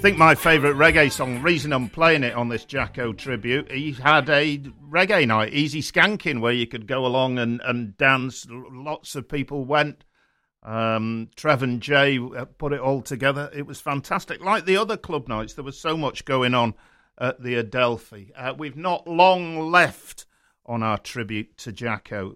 think my favourite reggae song, reason I'm playing it on this Jacko tribute, he had a reggae night, Easy Skanking, where you could go along and dance. Lots of people went. Trev and Jay put it all together. It was fantastic. Like the other club nights, there was so much going on at the Adelphi. We've not long left on our tribute to Jacko.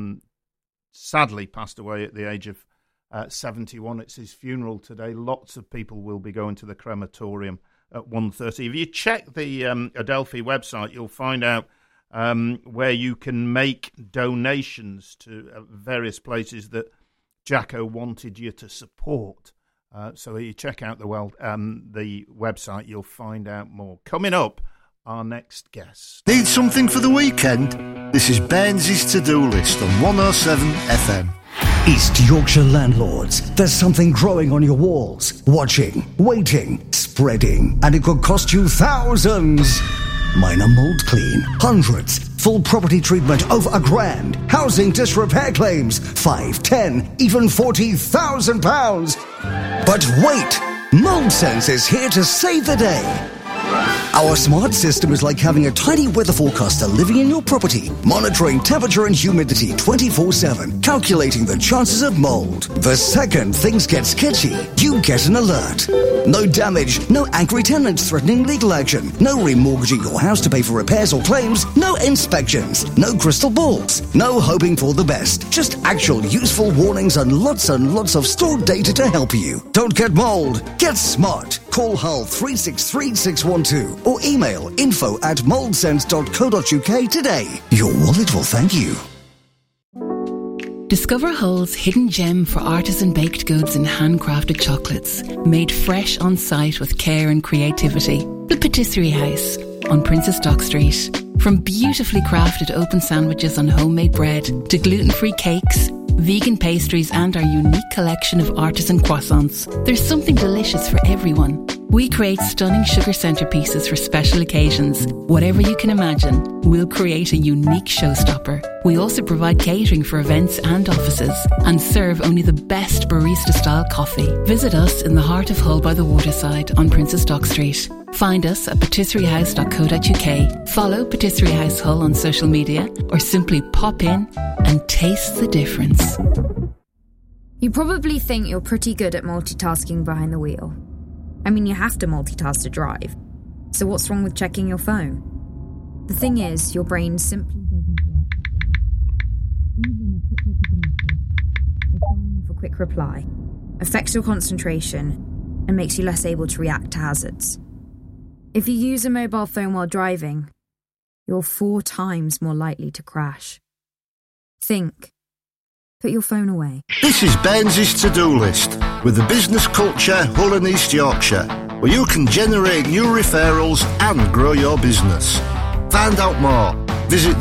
Sadly passed away at the age of 71. It's his funeral today. Lots of people will be going to the crematorium at 1:30. If you check the Adelphi website, you'll find out where you can make donations to various places that Jacko wanted you to support. So you check out the website, you'll find out more. Coming up, our next guest. Need something for the weekend? This is Baines's to-do list on 107 FM. East Yorkshire landlords, there's something growing on your walls. Watching, waiting, spreading, and it could cost you thousands. Minor mold clean, hundreds. Full property treatment over £1,000. Housing disrepair claims, 5, 10, even £40,000. But wait, Mold Sense is here to save the day. Our smart system is like having a tiny weather forecaster living in your property, monitoring temperature and humidity 24/7, calculating the chances of mold. The second things get sketchy, you get an alert. No damage, no angry tenants threatening legal action, no remortgaging your house to pay for repairs or claims, no inspections, no crystal balls, no hoping for the best. Just actual useful warnings and lots of stored data to help you. Don't get mold, get smart. Call Hull 363 612 or email info@moldsense.co.uk today. Your wallet will thank you. Discover Hull's hidden gem for artisan baked goods and handcrafted chocolates, made fresh on site with care and creativity. The Patisserie House on Princess Dock Street. From beautifully crafted open sandwiches on homemade bread to gluten-free cakes, vegan pastries and our unique collection of artisan croissants, there's something delicious for everyone. We create stunning sugar centerpieces for special occasions. Whatever you can imagine, we'll create a unique showstopper. We also provide catering for events and offices and serve only the best barista-style coffee. Visit us in the heart of Hull by the waterside on Princess Dock Street. Find us at patisseriehouse.co.uk. Follow Patisserie House Hull on social media or simply pop in and taste the difference. You probably think you're pretty good at multitasking behind the wheel. I mean, you have to multitask to drive. So what's wrong with checking your phone? The thing is, your brain simply doesn't work. Even a quick look at the message or firing off a quick reply affects your concentration and makes you less able to react to hazards. If you use a mobile phone while driving, you're 4 times more likely to crash. Think. Put your phone away. This is Baines's to-do list with the business culture Hull and East Yorkshire, where you can generate new referrals and grow your business. Find out more. Visit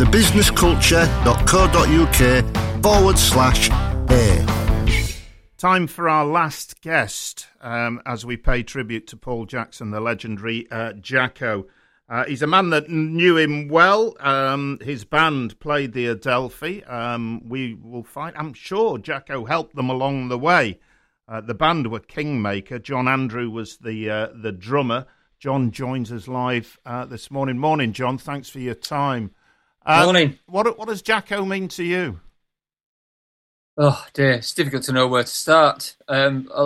thebusinessculture.co.uk/A. Time for our last guest as we pay tribute to Paul Jackson, the legendary Jacko. He's a man that knew him well. His band played the Adelphi. We will find, I'm sure Jacko helped them along the way. The band were Kingmaker. John Andrew was the drummer. John joins us live this morning. Morning, John. Thanks for your time. Morning. What does Jacko mean to you? Oh dear, it's difficult to know where to start.